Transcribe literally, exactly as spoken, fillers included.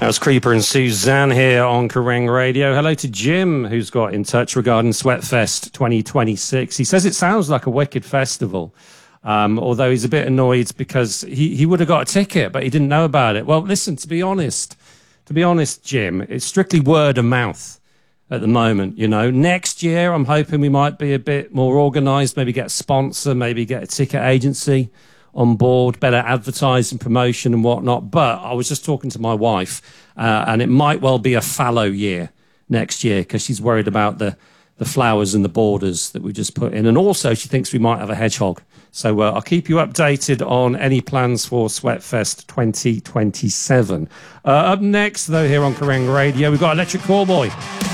That was Creeper and Suzanne here on Kerrang Radio. Hello to Jim, who's got in touch regarding Sweatfest twenty twenty-six. He says it sounds like a wicked festival, um, although he's a bit annoyed because he, he would have got a ticket, but he didn't know about it. Well, listen, to be honest, to be honest, Jim, it's strictly word of mouth at the moment, you know. Next year, I'm hoping we might be a bit more organised, maybe get a sponsor, maybe get a ticket agency on board, better advertising, promotion and whatnot. But I was just talking to my wife, uh, and it might well be a fallow year next year because she's worried about the, the flowers and the borders that we just put in. And also she thinks we might have a hedgehog. So uh, I'll keep you updated on any plans for Sweatfest twenty twenty-seven. Uh, up next, though, here on Kerrang Radio, we've got Electric Callboy.